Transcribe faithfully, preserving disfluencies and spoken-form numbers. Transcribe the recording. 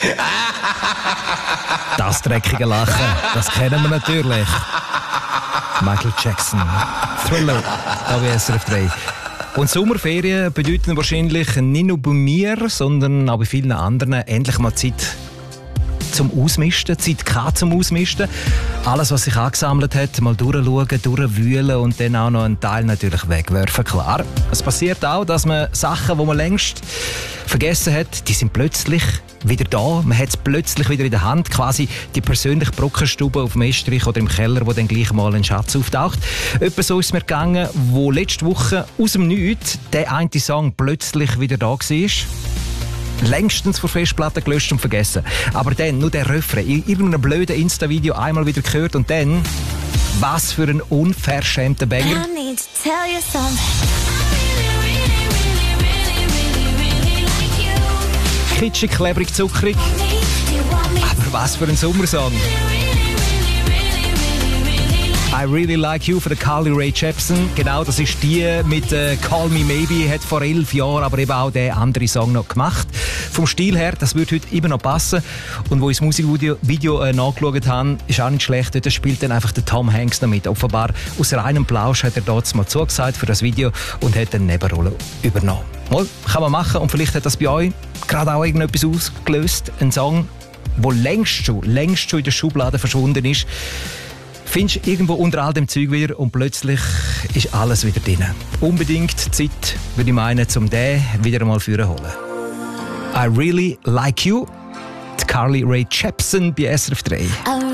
Das dreckige Lachen, das kennen wir natürlich. Michael Jackson, Thriller, da bei S R F drei. Und Sommerferien bedeuten wahrscheinlich nicht nur bei mir, sondern auch bei vielen anderen endlich mal Zeit zum Ausmisten, Zeit gehabt zum Ausmisten. Alles, was sich angesammelt hat, mal durchschauen, durchwühlen und dann auch noch einen Teil natürlich wegwerfen, klar. Es passiert auch, dass man Sachen, die man längst vergessen hat, die sind plötzlich wieder da. Man hat es plötzlich wieder in der Hand. Quasi die persönliche Brockenstube auf dem Estrich oder im Keller, wo dann gleich mal ein Schatz auftaucht. Etwa so ist es mir gegangen, wo letzte Woche aus dem Nichts der eine Song plötzlich wieder da war. Längstens von Festplatten gelöscht und vergessen. Aber dann nur der Refrain in irgendeinem blöden Insta-Video einmal wieder gehört und dann, was für ein unverschämter Banger. I need to tell you something. Kitschig, klebrig, zuckrig. Aber was für ein Sommersong. I Really Like You von der Carly Rae Jepsen. Genau, das ist die mit äh, Call Me Maybe. Hat vor elf Jahren aber eben auch den anderen Song noch gemacht. Vom Stil her, das würde heute immer noch passen. Und wo ich das Musikvideo Video, äh, nachgeschaut habe, ist auch nicht schlecht. Dort spielt dann einfach der Tom Hanks noch mit. Offenbar aus reinem Plausch hat er dort mal zugesagt für das Video und hat eine Nebenrolle übernommen. Mal, kann man machen und vielleicht hat das bei euch gerade auch irgendetwas ausgelöst. Ein Song, der längst schon, längst schon in der Schublade verschwunden ist. Findest du irgendwo unter all dem Zeug wieder und plötzlich ist alles wieder drin. Unbedingt Zeit, würde ich meinen, um den wieder einmal vorne holen. I Really Like You, die Carly Rae Jepsen bei S R F drei.